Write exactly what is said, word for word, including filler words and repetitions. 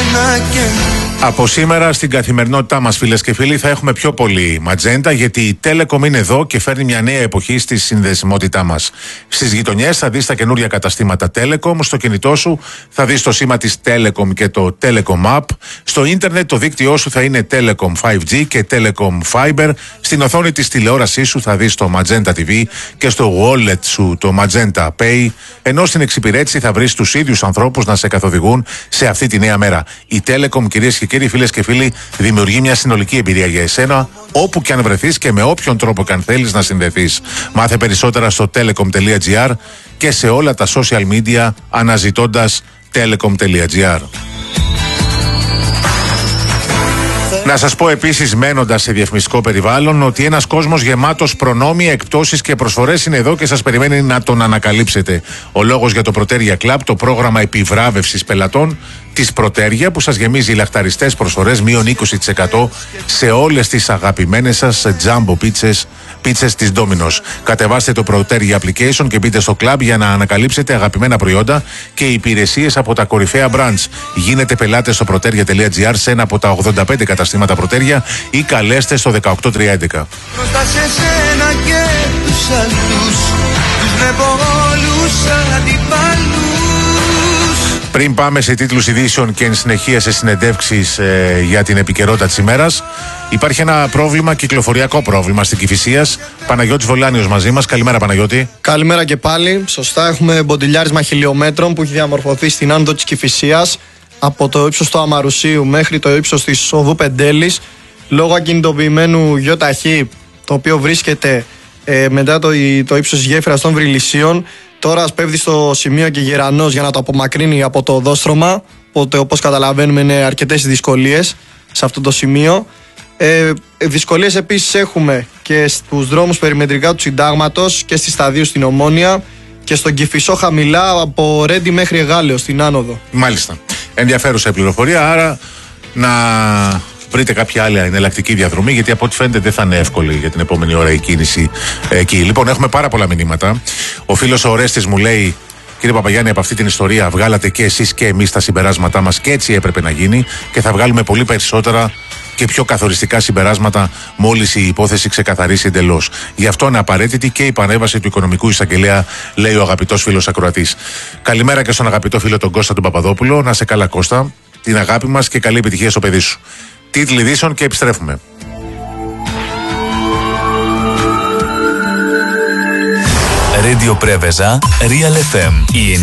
Από σήμερα στην καθημερινότητά μας, φίλες και φίλοι, θα έχουμε πιο πολύ ματζέντα, γιατί η Telecom είναι εδώ και φέρνει μια νέα εποχή στη συνδεσιμότητά μας. Στις γειτονιές θα δεις τα καινούργια καταστήματα Telecom, στο κινητό σου θα δεις το σήμα της Telecom και το Telecom App, στο ίντερνετ το δίκτυό σου θα είναι Telecom φάιβ τζι και Telecom Fiber, στην οθόνη της τηλεόρασής σου θα δεις το Magenta τι βι και στο wallet σου το Magenta Pay, ενώ στην εξυπηρέτηση θα βρεις τους ίδιους ανθρώπους να σε καθοδηγούν σε αυτή τη νέα μέρα. Η Telecom, κυρίες και κύριοι, φίλες και φίλοι, δημιουργεί μια συνολική εμπειρία για εσένα, όπου και αν βρεθείς και με όποιον τρόπο και αν θέλεις να συνδεθείς. Μάθε περισσότερα στο telecom τελεία gr και σε όλα τα social media αναζητώντας telecom τελεία gr. Να σας πω επίσης, μένοντας σε διαφημιστικό περιβάλλον, ότι ένας κόσμος γεμάτος προνόμια, εκπτώσεις και προσφορές είναι εδώ και σας περιμένει να τον ανακαλύψετε. Ο λόγος για το Proteria Club, το πρόγραμμα επιβράβευσης πελατών της Proteria, που σας γεμίζει λαχταριστές προσφορές, μείον είκοσι τοις εκατό σε όλες τις αγαπημένες σας jumbo πίτσες, πίτσες της Domino's. Κατεβάστε το Proteria application και μπείτε στο club για να ανακαλύψετε αγαπημένα προϊόντα και υπηρεσίες από τα κορυφαία brands. Γίνετε πελάτες στο proteria τελεία gr σε ένα από τα ογδόντα πέντε καταστήματα Proteria ή καλέστε στο δεκαοκτώ τριακόσια έντεκα. Μπροστά σε σένα και τους άλλους, τους βλέπω όλους αντιπάλους. Πριν πάμε σε τίτλους ειδήσεων και εν συνεχεία σε συνεντεύξεις ε, για την επικαιρότητα της ημέρας, υπάρχει ένα πρόβλημα, κυκλοφοριακό πρόβλημα στην Κηφισίας. Παναγιώτης Βολάνιος μαζί μας. Καλημέρα, Παναγιώτη. Καλημέρα και πάλι. Σωστά, έχουμε μποντιλιάρισμα χιλιόμετρων που έχει διαμορφωθεί στην άνοδο της Κηφισίας από το ύψος του Αμαρουσίου μέχρι το ύψος της οδού Πεντέλης, λόγω ακινητοποιημένου γιοταχή, το οποίο βρίσκεται ε, μετά το, το ύψος της γέφυρας των Βρυλισσίων. Τώρα σπέβδει στο σημείο και Γερανός για να το απομακρύνει από το οδόστρωμα. Οπότε, όπως καταλαβαίνουμε, είναι αρκετές δυσκολίες σε αυτό το σημείο. Ε, δυσκολίες επίσης έχουμε και στους δρόμους περιμετρικά του Συντάγματος και στη Σταδίου στην Ομόνια και στον Κηφισό χαμηλά από Ρέντι μέχρι Εγάλεο στην άνοδο. Μάλιστα. Ενδιαφέρουσα η πληροφορία, άρα να βρείτε κάποια άλλη εναλλακτική διαδρομή, γιατί από ό,τι φαίνεται δεν θα είναι εύκολη για την επόμενη ώρα η κίνηση εκεί. Λοιπόν, έχουμε πάρα πολλά μηνύματα. Ο φίλος ο Ορέστης μου λέει: κύριε Παπαγιάννη, από αυτή την ιστορία βγάλατε και εσείς και εμείς τα συμπεράσματά μας και έτσι έπρεπε να γίνει, και θα βγάλουμε πολύ περισσότερα και πιο καθοριστικά συμπεράσματα μόλις η υπόθεση ξεκαθαρίσει εντελώς. Γι' αυτό είναι απαραίτητη και η πανέβαση του οικονομικού εισαγγελέα, λέει ο αγαπητός φίλος ακροατής. Καλημέρα και στον αγαπητό φίλο τον Κώστα τον Παπαδόπουλο. Να σε καλά, Κώστα. Την αγάπη μας και καλή επιτυχία στο παιδί σου. Τίτλοι ειδήσεων και επιστρέφουμε. Radio Preveza, Real εφ εμ.